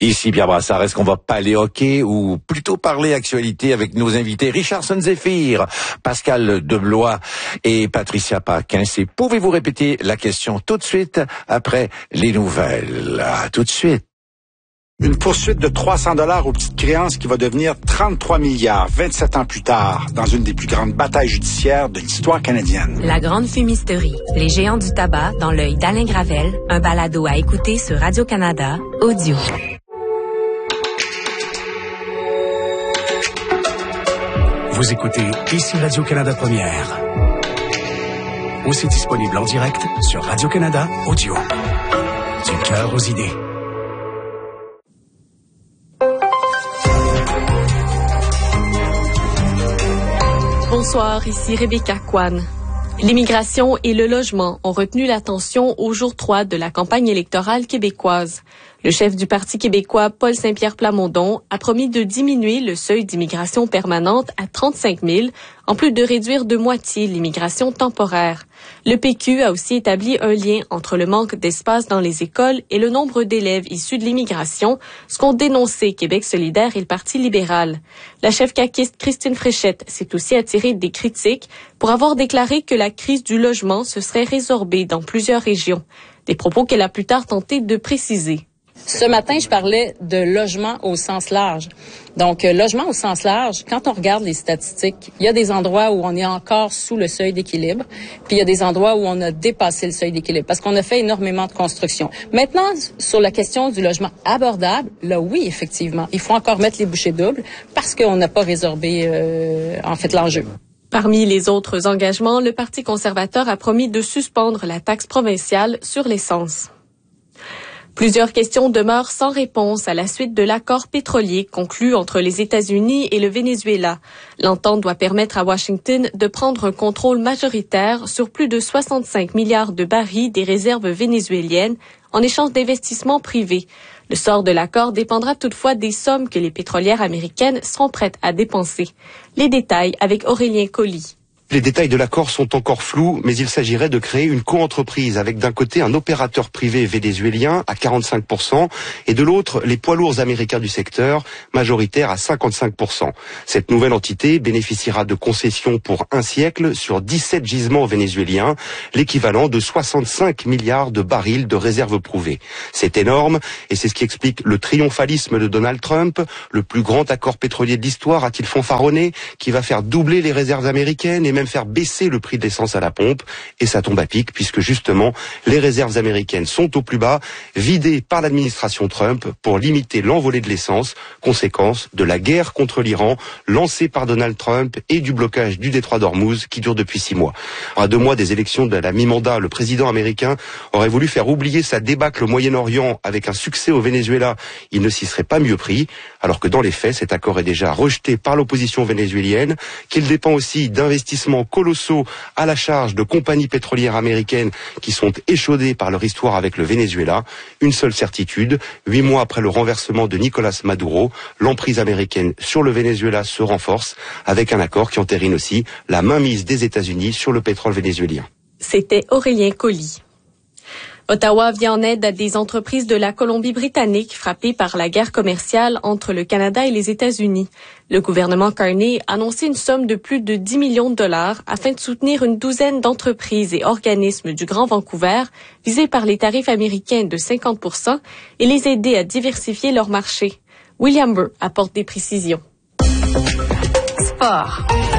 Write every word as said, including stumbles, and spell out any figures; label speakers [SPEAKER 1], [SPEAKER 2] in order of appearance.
[SPEAKER 1] Ici Pierre Brassard, est-ce qu'on va parler hockey ou plutôt parler actualité avec nos invités Richardson Zephyr, Pascal Deblois et Patricia Paquin? C'est pouvez-vous répéter la question tout de suite après les nouvelles? À tout de suite.
[SPEAKER 2] Une poursuite de trois cents dollars aux petites créances qui va devenir trente-trois milliards vingt-sept ans plus tard dans une des plus grandes batailles judiciaires de l'histoire canadienne.
[SPEAKER 3] La grande fumisterie. Les géants du tabac dans l'œil d'Alain Gravel. Un balado à écouter sur Radio-Canada Audio.
[SPEAKER 4] Vous écoutez ici Radio-Canada Première. Aussi disponible en direct sur Radio-Canada Audio. Du cœur aux idées.
[SPEAKER 5] Bonsoir, ici Rebecca Kwan. L'immigration et le logement ont retenu l'attention au jour trois de la campagne électorale québécoise. Le chef du Parti québécois, Paul Saint-Pierre Plamondon, a promis de diminuer le seuil d'immigration permanente à trente-cinq mille, en plus de réduire de moitié l'immigration temporaire. Le P Q a aussi établi un lien entre le manque d'espace dans les écoles et le nombre d'élèves issus de l'immigration, ce qu'ont dénoncé Québec solidaire et le Parti libéral. La chef caquiste Christine Fréchette s'est aussi attirée des critiques pour avoir déclaré que la crise du logement se serait résorbée dans plusieurs régions. Des propos qu'elle a plus tard tenté de préciser.
[SPEAKER 6] Ce matin, je parlais de logement au sens large. Donc, euh, logement au sens large, quand on regarde les statistiques, il y a des endroits où on est encore sous le seuil d'équilibre, puis il y a des endroits où on a dépassé le seuil d'équilibre, parce qu'on a fait énormément de construction. Maintenant, sur la question du logement abordable, là, oui, effectivement, il faut encore mettre les bouchées doubles, parce qu'on n'a pas résorbé, euh, en fait, l'enjeu.
[SPEAKER 5] Parmi les autres engagements, le Parti conservateur a promis de suspendre la taxe provinciale sur l'essence. Plusieurs questions demeurent sans réponse à la suite de l'accord pétrolier conclu entre les États-Unis et le Venezuela. L'entente doit permettre à Washington de prendre un contrôle majoritaire sur plus de soixante-cinq milliards de barils des réserves vénézuéliennes en échange d'investissements privés. Le sort de l'accord dépendra toutefois des sommes que les pétrolières américaines seront prêtes à dépenser. Les détails avec Aurélien Colly.
[SPEAKER 7] Les détails de l'accord sont encore flous, mais il s'agirait de créer une coentreprise avec d'un côté un opérateur privé vénézuélien à quarante-cinq pour cent et de l'autre les poids lourds américains du secteur, majoritaires à cinquante-cinq pour cent. Cette nouvelle entité bénéficiera de concessions pour un siècle sur dix-sept gisements vénézuéliens, l'équivalent de soixante-cinq milliards de barils de réserves prouvées. C'est énorme et c'est ce qui explique le triomphalisme de Donald Trump, le plus grand accord pétrolier de l'histoire, a-t-il fanfaronné, qui va faire doubler les réserves américaines et même faire baisser le prix de l'essence à la pompe, et ça tombe à pic puisque justement les réserves américaines sont au plus bas, vidées par l'administration Trump pour limiter l'envolée de l'essence, conséquence de la guerre contre l'Iran lancée par Donald Trump et du blocage du détroit d'Ormuz qui dure depuis six mois. À deux mois des élections de la mi-mandat, le président américain aurait voulu faire oublier sa débâcle au Moyen-Orient avec un succès au Venezuela. Il ne s'y serait pas mieux pris, alors que dans les faits, cet accord est déjà rejeté par l'opposition vénézuélienne, qu'il dépend aussi d'investissements colossaux à la charge de compagnies pétrolières américaines qui sont échaudées par leur histoire avec le Venezuela. Une seule certitude, huit mois après le renversement de Nicolás Maduro, l'emprise américaine sur le Venezuela se renforce avec un accord qui entérine aussi la mainmise des États-Unis sur le pétrole vénézuélien.
[SPEAKER 5] C'était Aurélien Colly. Ottawa vient en aide à des entreprises de la Colombie-Britannique frappées par la guerre commerciale entre le Canada et les États-Unis. Le gouvernement Carney a annoncé une somme de plus de dix millions de dollars afin de soutenir une douzaine d'entreprises et organismes du Grand Vancouver visés par les tarifs américains de cinquante pour cent et les aider à diversifier leur marché. William Burr apporte des précisions.
[SPEAKER 3] Sport.